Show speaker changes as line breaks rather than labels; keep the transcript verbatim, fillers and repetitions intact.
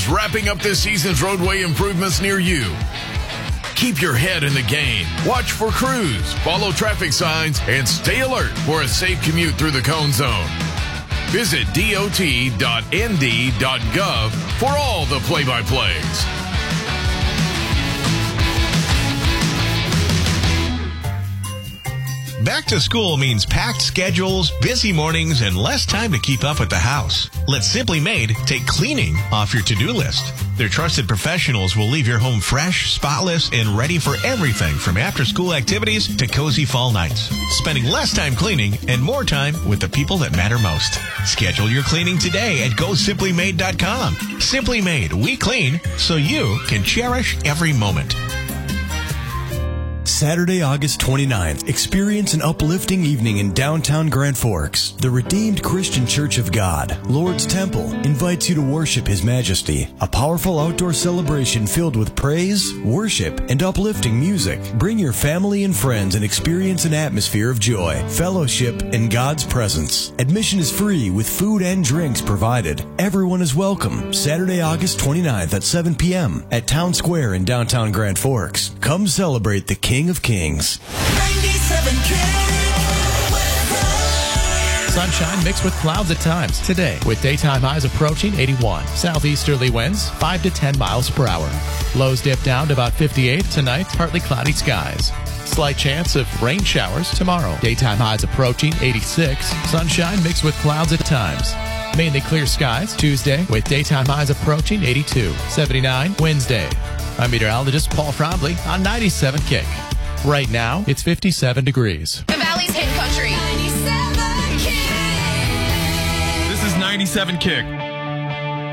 wrapping up this season's roadway improvements near you. Keep your head in the game. Watch for crews, follow traffic signs, and stay alert for a safe commute through the cone zone. Visit D O T dot N D dot gov for all the play-by-plays.
Back to school means packed schedules, busy mornings, and less time to keep up with the house. Let Simply Made take cleaning off your to-do list. Their trusted professionals will leave your home fresh, spotless, and ready for everything from after-school activities to cozy fall nights. Spending less time cleaning and more time with the people that matter most. Schedule your cleaning today at go simply made dot com. Simply Made, we clean so you can cherish every moment.
Saturday, August twenty-ninth, experience an uplifting evening in downtown Grand Forks. The Redeemed Christian Church of God, Lord's Temple, invites you to worship His Majesty. A powerful outdoor celebration filled with praise, worship, and uplifting music. Bring your family and friends and experience an atmosphere of joy, fellowship, and God's presence. Admission is free with food and drinks provided. Everyone is welcome. Saturday, August twenty-ninth at seven p.m. at Town Square in downtown Grand Forks. Come celebrate the King of Kings.
ninety-seven
Sunshine mixed with clouds at times today, with daytime highs approaching eighty-one. Southeasterly winds five to ten miles per hour. Lows dip down to about fifty-eight tonight. Partly cloudy skies. Slight chance of rain showers tomorrow. Daytime highs approaching eighty-six. Sunshine mixed with clouds at times. Mainly clear skies Tuesday, with daytime highs approaching eighty-two. seventy-nine Wednesday. I'm meteorologist Paul Frombley on ninety-seven Kick. Right now, it's fifty-seven degrees.
The Valley's Hit Country.
ninety-seven Kick.
This is ninety-seven Kick.